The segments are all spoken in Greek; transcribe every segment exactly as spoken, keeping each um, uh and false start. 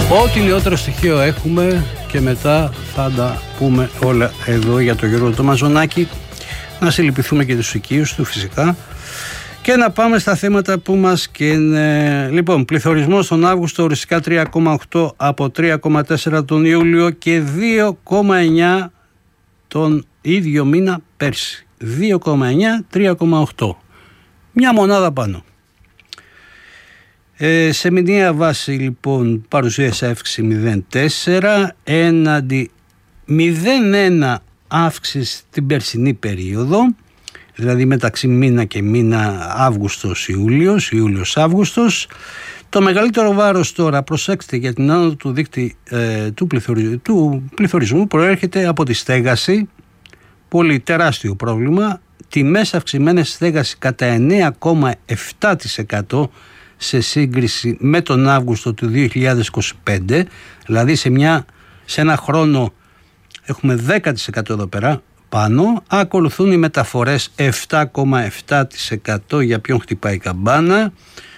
Ό,τι νεότερο στοιχείο έχουμε και μετά θα τα πούμε όλα εδώ για τον Γιώργο το Μαζονάκη. Να συλληπιθούμε και τους οικείους του φυσικά. Και να πάμε στα θέματα που μας καίνε. Λοιπόν, πληθωρισμός τον Αύγουστο οριστικά τρία κόμμα οκτώ από τρία κόμμα τέσσερα τον Ιούλιο και δύο κόμμα εννιά τον ίδιο μήνα πέρσι. δύο κόμμα εννιά, τρία κόμμα οκτώ. Μια μονάδα πάνω. Ε, σε μηνιαία βάση λοιπόν παρουσίασε αύξηση μηδέν κόμμα τέσσερα έναντι μηδέν κόμμα ένα αύξηση την περσινή περίοδο, δηλαδή μεταξύ μήνα και μήνα Αύγουστος-Ιούλιος, Ιούλιος-Αύγουστος. Το μεγαλύτερο βάρος τώρα, προσέξτε, για την άνοδο του δείκτη ε, του, πληθωρι, του πληθωρισμού προέρχεται από τη στέγαση, πολύ τεράστιο πρόβλημα, τιμές αυξημένες στέγαση κατά εννέα κόμμα επτά τοις εκατό σε σύγκριση με τον Αύγουστο του δύο χιλιάδες είκοσι πέντε, δηλαδή σε, μια, σε ένα χρόνο έχουμε δέκα τοις εκατό εδώ πέρα πάνω. Ακολουθούν οι μεταφορές επτά κόμμα επτά τοις εκατό, για ποιον χτυπάει η καμπάνα.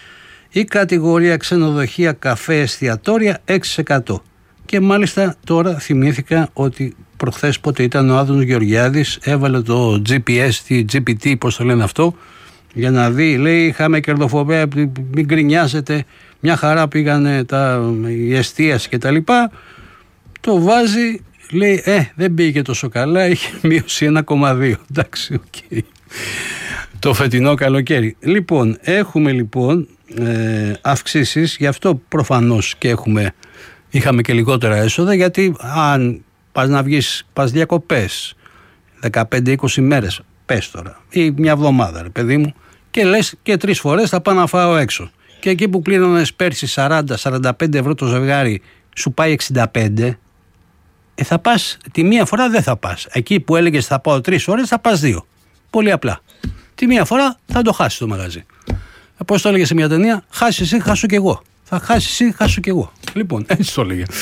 Η κατηγορία ξενοδοχεία, καφέ, εστιατόρια έξι τοις εκατό. Και μάλιστα τώρα θυμήθηκα ότι προχθές πότε ήταν ο Άδωνος Γεωργιάδης έβαλε το τζι πι ες, τη τζι πι τι, πώς το λένε αυτό, για να δει, λέει, είχαμε κερδοφοβία, μην γκρινιάζετε, μια χαρά πήγανε τα, η εστίαση και τα λοιπά. Το βάζει, λέει, ε, δεν πήγε τόσο καλά, είχε μείωση ένα κόμμα δύο. Εντάξει, οκ. Okay. Το φετινό καλοκαίρι. Λοιπόν, έχουμε λοιπόν ε, αυξήσεις, γι' αυτό προφανώς και έχουμε, είχαμε και λιγότερα έσοδα, γιατί αν πας να βγεις, πας διακοπές, δεκαπέντε είκοσι μέρες, πες τώρα, ή μια εβδομάδα, ρε παιδί μου, και λες και τρεις φορές θα πάω να φάω έξω. Και εκεί που πλήρωνες πέρσι σαράντα με σαράντα πέντε ευρώ το ζευγάρι, σου πάει εξήντα πέντε, ε, θα πας, τη μία φορά δεν θα πας. Εκεί που έλεγες θα πάω τρεις ώρες, θα πας δύο. Πολύ απλά. Τη μία φορά θα το χάσεις το μαγαζί. Ε, πώς το έλεγε σε μια ταινία, χάσεις εσύ, χάσω κι εγώ. Θα χάσεις εσύ, χάσω κι εγώ. Λοιπόν, έτσι το έλεγε.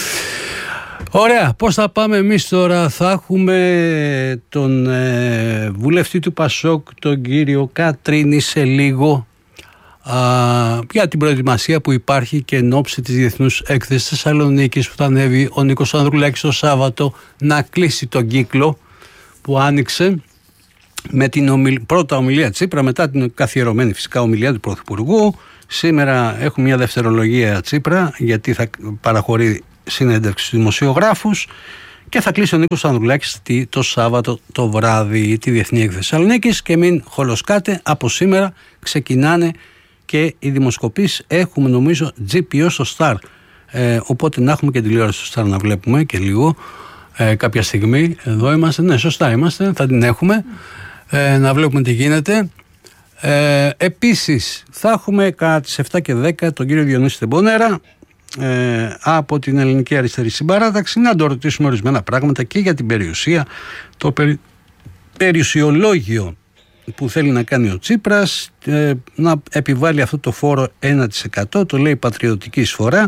Ωραία, πώς θα πάμε εμείς τώρα? Θα έχουμε τον ε, βουλευτή του Πασόκ, τον κύριο Κατρίνη, σε λίγο α, για την προετοιμασία που υπάρχει και εν ώψη της Διεθνούς Έκθεσης Θεσσαλονίκης που θα ανέβει ο Νίκος Ανδρουλάκης το Σάββατο να κλείσει τον κύκλο που άνοιξε με την ομιλ... πρώτα ομιλία Τσίπρα, μετά την καθιερωμένη φυσικά ομιλία του Πρωθυπουργού. Σήμερα έχουμε μια δευτερολογία Τσίπρα, γιατί θα παραχωρεί συνέντευξη στους δημοσιογράφους και θα κλείσει ο Νίκος Ανδρουλάκης το Σάββατο το βράδυ τη Διεθνή Έκθεση Θεσσαλονίκης. Και μην χολοσκάτε, από σήμερα ξεκινάνε και οι δημοσκοπήσεις. Έχουμε νομίζω τζι πι ο στο Star, ε, οπότε να έχουμε και τηλεόραση στο Star να βλέπουμε και λίγο ε, κάποια στιγμή. Εδώ είμαστε, ναι, σωστά είμαστε, θα την έχουμε, ε, να βλέπουμε τι γίνεται. Ε, επίσης θα έχουμε κατά τις επτά και δέκα τον κύριο Διονύση Τεμπονέρα ε, από την Ελληνική Αριστερή Συμπαράταξη, να το ρωτήσουμε ορισμένα πράγματα και για την περιουσία, το περι, περιουσιολόγιο που θέλει να κάνει ο Τσίπρας, ε, να επιβάλλει αυτό το φόρο ένα τοις εκατό, το λέει πατριωτική εισφορά,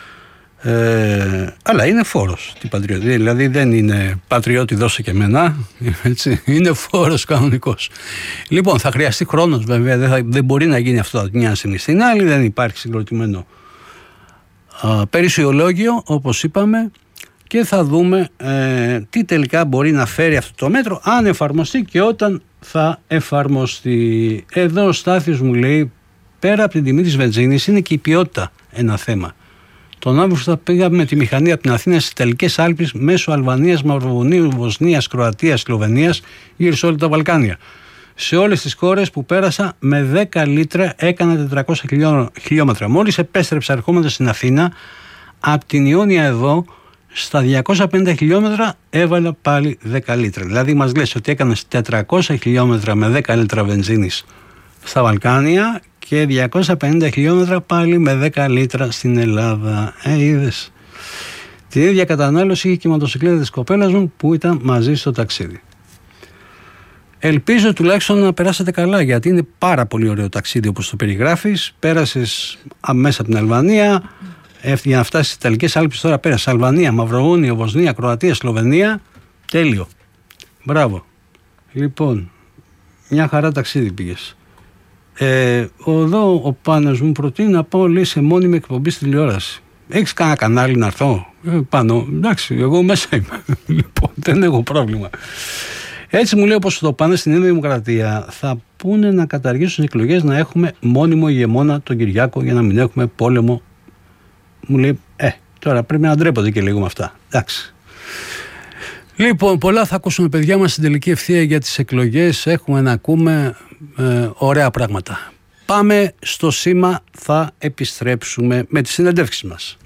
ε, αλλά είναι φόρος την πατριώτη, δηλαδή δεν είναι πατριώτη δώσε και εμένα, έτσι, είναι φόρος κανονικός. Λοιπόν, θα χρειαστεί χρόνος βέβαια, δεν, θα, δεν μπορεί να γίνει αυτό από τη μια στιγμή στην άλλη, δεν υπάρχει συγκροτημένο α, περιουσιολόγιο όπως είπαμε, και θα δούμε ε, τι τελικά μπορεί να φέρει αυτό το μέτρο, αν εφαρμοστεί και όταν θα εφαρμοστεί. Εδώ ο Στάθης μου λέει, πέρα από την τιμή της βενζίνης είναι και η ποιότητα ένα θέμα. Τον Αύγουστο πήγαμε με τη μηχανή από την Αθήνα στις Ιταλικές Άλπεις μέσω Αλβανίας, Μαυροβουνίου, Βοσνίας, Κροατίας, Σλοβενίας, γύρω σε όλα τα Βαλκάνια. Σε όλες τις χώρες που πέρασα με δέκα λίτρα έκανα τετρακόσια χιλιόμετρα. Μόλις επέστρεψα ερχόμενα στην Αθήνα, από την Ιόνια εδώ, στα διακόσια πενήντα χιλιόμετρα έβαλα πάλι δέκα λίτρα. Δηλαδή μας λες ότι έκανες τετρακόσια χιλιόμετρα με δέκα λίτρα βενζίνης στα Βαλκάνια και διακόσια πενήντα χιλιόμετρα πάλι με δέκα λίτρα στην Ελλάδα. Ε, είδες. Την ίδια κατανάλωση είχε και η μοτοσυκλέτα της κοπέλας μου που ήταν μαζί στο ταξίδι. Ελπίζω τουλάχιστον να περάσετε καλά, γιατί είναι πάρα πολύ ωραίο ταξίδι όπως το περιγράφεις. Πέρασες μέσα από την Αλβανία, για να φτάσεις στις Ιταλικές Άλπεις, τώρα πέρασες Αλβανία, Μαυροβούνιο, Βοσνία, Κροατία, Σλοβενία. Τέλειο. Μπράβο. Λοιπόν, μια χαρά ταξίδι πήγες. Ε, εδώ ο Πάνος μου προτείνει να πάω, λέει, σε μόνιμη εκπομπή στη τηλεόραση. έχεις κανένα κανάλι να έρθω ε, πάνω? Εντάξει, εγώ μέσα είμαι. Λοιπόν, δεν έχω πρόβλημα. Έτσι μου λέει, όπως το πάνε στην Νέα Δημοκρατία, θα πούνε να καταργήσουν τις εκλογές, να έχουμε μόνιμο ηγεμόνα τον Κυριάκο για να μην έχουμε πόλεμο. Μου λέει, ε, τώρα πρέπει να ντρέπονται και λίγο με αυτά. Εντάξει. Λοιπόν, πολλά θα ακούσουμε, παιδιά μας, στην τελική ευθεία για τις εκλογές. Έχουμε να ακούμε ε, ωραία πράγματα. Πάμε στο σήμα, θα επιστρέψουμε με τις συνεντεύξεις μας.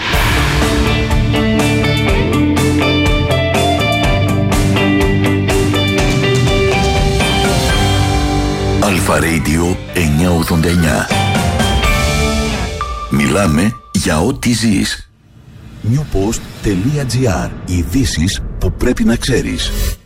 Αλφα Radio εννιακόσια ογδόντα εννιά. Μιλάμε για ό,τι ζεις. newpost.gr. Ειδήσεις που πρέπει να ξέρεις.